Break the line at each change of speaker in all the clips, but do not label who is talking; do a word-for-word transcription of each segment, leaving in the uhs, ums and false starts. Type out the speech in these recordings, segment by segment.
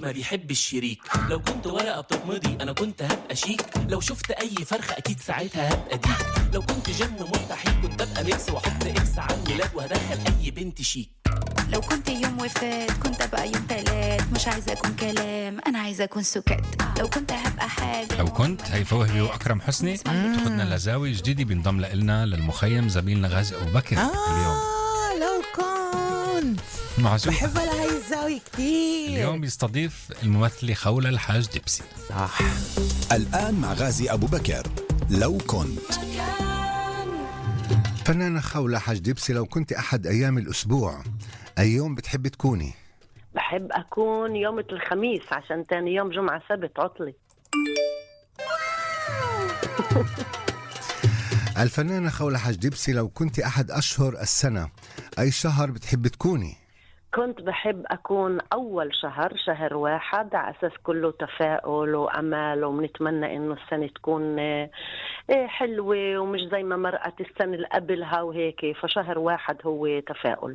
ما بيحب الشريك. لو كنت ورقة بتتمضي أنا كنت هبقى شيك. لو شفت أي فرخة أكيد ساعتها هبقى ديك. لو كنت جن مستحيل كنت أبقى ميكس وأحط إكس على الميلاد وهدخل أي بنت شيك.
لو كنت يوم وفات كنت أبقى يوم تلات. مش عايزة أكون كلام أنا عايزة أكون سكات. لو كنت هبقى حاجة
لو كنت هيفا وهبي وأكرم حسني تاخدنا لزاوية جديدة بينضم لنا للمخيم زميلنا غازي أبو بكر
آه
اليوم.
لو كنت
معزوم
بحب لهي الزاوية كتير.
اليوم يستضيف الممثلة خولة الحاج دبسي.
صح.
الآن مع غازي أبو بكر لو كنت.
فنانة خولة حاج دبسي، لو كنت أحد أيام الأسبوع أي يوم بتحب تكوني؟
بحب أكون يوم الخميس عشان تاني يوم جمعة سبت عطلة.
الفنانة خولة حاج دبسي، لو كنت أحد أشهر السنة أي شهر بتحب تكوني؟
كنت بحب أكون أول شهر شهر واحد على أساس كله تفاؤل وأمال وبنتمنى إنه السنة تكون حلوة ومش زي ما مرقت السنة اللي قبلها وهيك. فشهر واحد هو تفاؤل.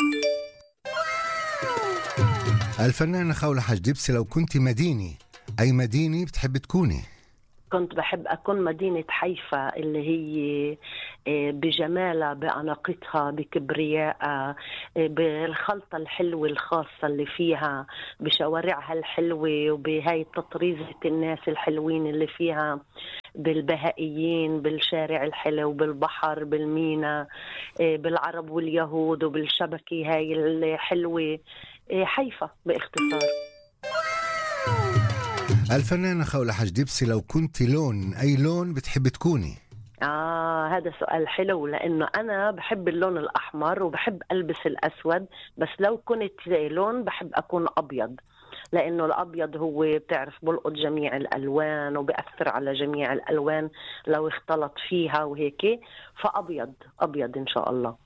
الفنانة خولة حاج دبسي، لو كنت مدينة أي مدينة بتحب تكوني؟
كنت بحب أكون مدينة حيفا اللي هي بجمالها بأناقتها بكبريائها بالخلطة الحلوة الخاصة اللي فيها بشوارعها الحلوة وبهاي تطريزة الناس الحلوين اللي فيها بالبهائيين بالشارع الحلو بالبحر بالمينا بالعرب واليهود وبالشبكة هاي الحلوة. حيفا باختصار.
الفنانة خولة حاج دبسي، لو كنت لون أي لون بتحب تكوني؟
آه هذا سؤال حلو لأنه أنا بحب اللون الأحمر وبحب ألبس الأسود. بس لو كنت لون بحب أكون أبيض لأنه الأبيض هو بتعرف بلقط جميع الألوان وبيأثر على جميع الألوان لو اختلط فيها وهيك. فأبيض أبيض إن شاء الله.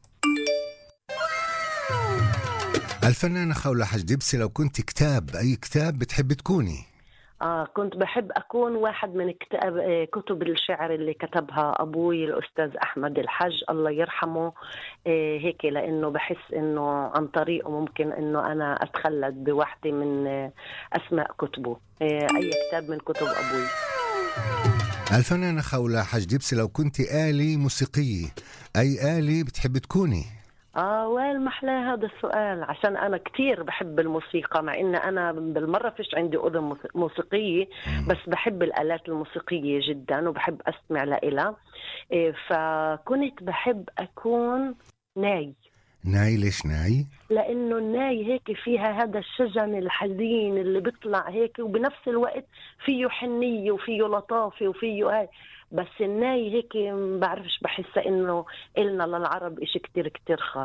الفنانة خولة حاج دبسي، لو كنت كتاب أي كتاب بتحب تكوني؟
آه كنت بحب أكون واحد من كتاب كتب الشعر اللي كتبها أبوي الأستاذ أحمد الحج الله يرحمه. آه هيك لأنه بحس إنه عن طريقه ممكن إنه أنا أتخلد بواحدة من آه أسماء كتبه. آه أي كتاب من كتب أبوي.
الفنانة خولة حاج دبسي، لو كنت آلة موسيقية أي آلة بتحب تكوني؟
آه وين محلى هذا السؤال عشان أنا كتير بحب الموسيقى مع إن أنا بالمرة فيش عندي أذن موسيقية بس بحب الآلات الموسيقية جدا وبحب أستمع لها. إيه فكنت بحب أكون ناي.
ناي ليش ناي؟
لأنه الناي هيك فيها هذا الشجن الحزين اللي بيطلع هيك وبنفس الوقت فيه حنية وفيه لطافة وفيه هاي. بس الناي هيك بعرفش بحس إنه إلنا للعرب إشي كتير كتير خاص.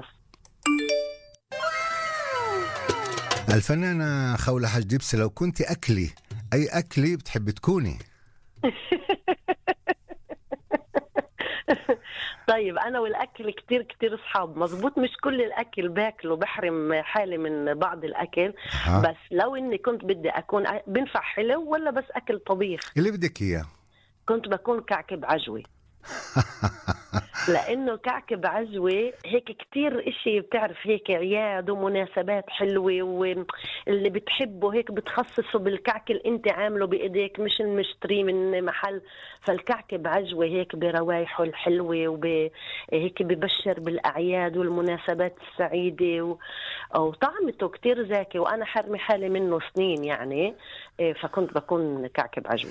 الفنانة خولة حاج دبسي، لو كنت أكلي أي أكلي بتحب تكوني؟
طيب أنا والأكل كتير كتير صحاب مزبوط. مش كل الأكل باكله بحرم حالي من بعض الأكل. ها. بس لو إني كنت بدي أكون بنفع حلو ولا بس أكل طبيخ
اللي بدك إياه
كنت بكون كعكب عجوي. لأنه كعكب عجوي هيك كتير إشي بتعرف هيك عياد ومناسبات حلوة واللي بتحبه هيك بتخصصه بالكعك اللي انت عامله بإيديك مش المشتري من محل. فالكعكب عجوي هيك بروايحه الحلوة وهيك ببشر بالأعياد والمناسبات السعيدة و... وطعمته كتير زاكي وأنا حرمي حالي منه سنين يعني. فكنت بكون كعكب عجوي.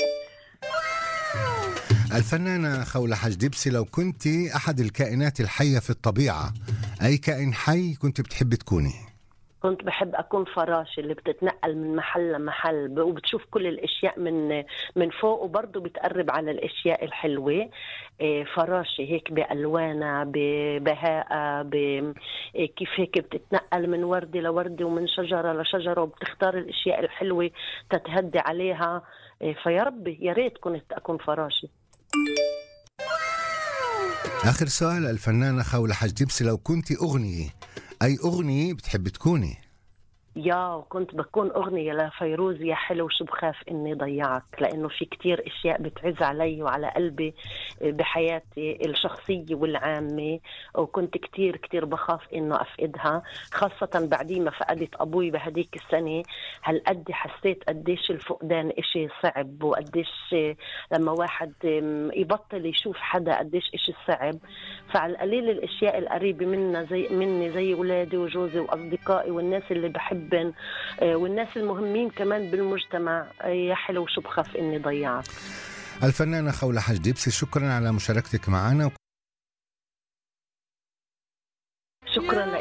الفنانة خولة حاج دبسي، لو كنت أحد الكائنات الحية في الطبيعة أي كائن حي كنت بتحب تكوني؟
كنت بحب أكون فراشة اللي بتتنقل من محل لمحل وبتشوف كل الأشياء من من فوق وبرضه بتقرب على الأشياء الحلوة. فراشة هيك بألوانها ببهاءها كيف هيك بتتنقل من وردة لوردة ومن شجرة لشجرة وبتختار الأشياء الحلوة تتهدي عليها. فيا ربي يا ريت كنت أكون فراشة.
آخر سؤال الفنانة خولة حاج دبسي، لو كنت أغنية أي أغنية بتحب تكوني؟
يا وكنت بكون أغنية لفيروز يا حلو شو بخاف إني ضيعك، لأنه في كتير إشياء بتعز علي وعلى قلبي بحياتي الشخصية والعامة، وكنت كتير كتير بخاف إنه أفقدها، خاصة بعد ما فقدت أبوي بهديك السنة. هالقد حسيت قديش الفقدان إشي صعب، وقديش لما واحد يبطل يشوف حدا قديش إشي صعب. فعلى القليل الأشياء القريبة منا زي مني زي ولادي وجوزي وأصدقائي والناس اللي بحب والناس المهمين كمان بالمجتمع، يا حلو شو بخاف إني ضيعك.
الفنانة خولة حج دبسي، شكرا على مشاركتك معنا.
شكرا